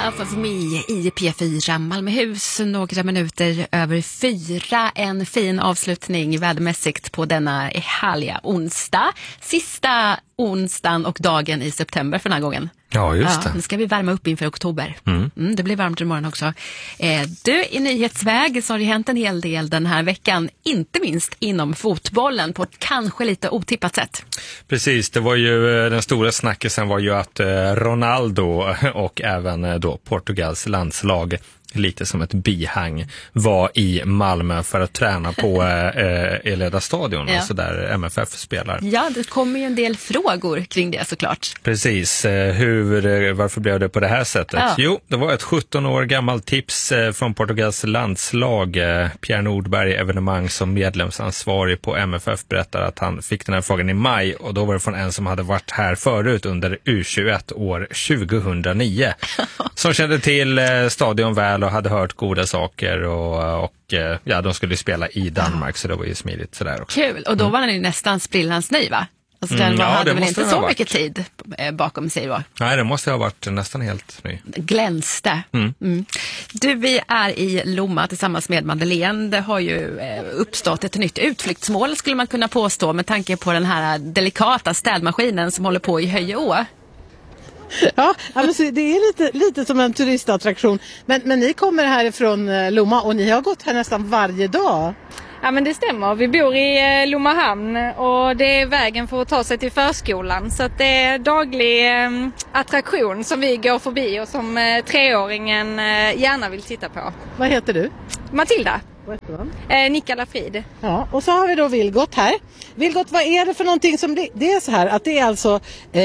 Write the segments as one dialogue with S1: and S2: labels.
S1: Of Me i P4 Malmöhus, några minuter över 4. En fin avslutning vädermässigt på denna härliga onsdag. Sista onsdagen och dagen i september för den här gången.
S2: Ja, just det.
S1: Nu ska vi värma upp inför oktober. Det blir varmt imorgon också. Du, i nyhetsväg så har det hänt en hel del den här veckan. Inte minst inom fotbollen på ett kanske lite otippat sätt.
S2: Precis, det var ju den stora snackisen var ju att Ronaldo och även då Portugals landslag lite som ett bihang var i Malmö för att träna på Eleda stadion, alltså där MFF spelar.
S1: Ja, det kommer ju en del frågor kring det såklart.
S2: Precis, varför blev det på det här sättet? Ja. Jo, det var ett 17 år gammalt tips från Portugals landslag. Pierre Nordberg, evenemang som medlemsansvarig på MFF, berättar att han fick den här frågan i maj, och då var det från en som hade varit här förut under U21 år 2009. Som kände till stadion väl och hade hört goda saker och ja, de skulle spela i Danmark, så det var ju smidigt sådär också.
S1: Kul, och då var den ju nästan sprillans ny, va? Alltså den hade väl inte så mycket tid bakom sig då? Nej,
S2: det måste ha varit nästan helt ny.
S1: Glänste. Du, vi är i Lomma tillsammans med Madeleine. Det har ju uppstått ett nytt utflyktsmål, skulle man kunna påstå, med tanke på den här delikata städmaskinen som håller på i Höjeå.
S3: Ja, men det är lite som en turistattraktion. Men ni kommer härifrån Lomma och ni har gått här nästan varje dag.
S4: Ja, men det stämmer. Vi bor i Lommahamn och det är vägen för att ta sig till förskolan. Så att det är daglig attraktion som vi går förbi och som 3-åringen gärna vill titta på.
S3: Vad heter du?
S4: Matilda.
S3: Vad heter man?
S4: Nicka Lafrid.
S3: Ja, och så har vi då Vilgot här. Vilgot, vad är det för någonting som det är så här? Att det är alltså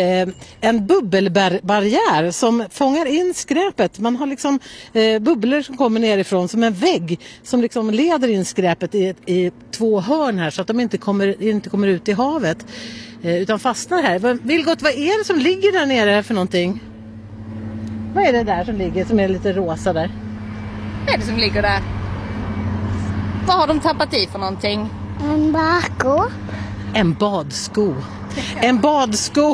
S3: en bubbelbarriär som fångar in skräpet. Man har liksom bubblor som kommer nerifrån som en vägg som liksom leder in skräpet i 2 hörn här, så att de inte kommer ut i havet utan fastnar här. Vilgot, vad är det som ligger där nere för någonting? Vad är det där som ligger som är lite rosa där?
S4: Vad är det som ligger där? Vad har de tappat i för någonting?
S5: En badsko.
S3: En badsko. En badsko.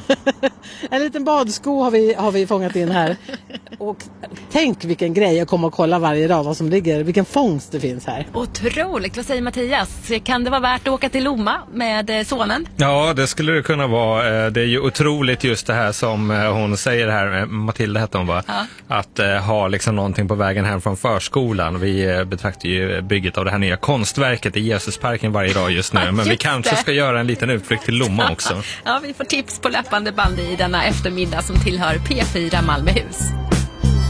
S3: En liten badsko har vi fångat in här. Och tänk vilken grej, jag kommer att kolla varje dag vad som ligger, vilken fångst det finns här.
S1: Otroligt, vad säger Mattias? Kan det vara värt att åka till Lomma med sonen?
S2: Ja, det skulle det kunna vara. Det är ju otroligt just det här som hon säger här, Matilda hette hon, va? Ja. Att ha liksom någonting på vägen hem från förskolan. Vi betraktar ju bygget av det här nya konstverket i Jesusparken varje dag just nu. Men vi kanske ska göra en liten utflykt till Lomma också.
S1: Ja, vi får tips på löpande band i denna eftermiddag som tillhör P4 Malmöhus.